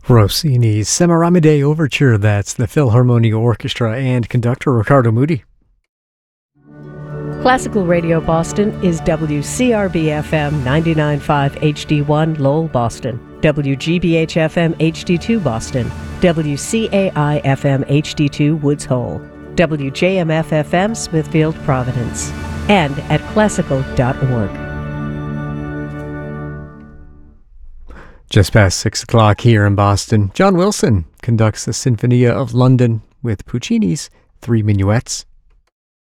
Rossini's Semiramide Overture, that's the Philharmonia Orchestra and conductor Riccardo Muti. Classical Radio Boston is WCRB-FM 99.5 HD1 Lowell, Boston, WGBH-FM HD2 Boston, WCAI-FM HD2 Woods Hole, WJMF-FM Smithfield, Providence, and at classical.org. Just past 6 o'clock here in Boston, John Wilson conducts the Sinfonia of London with Puccini's Three Minuets.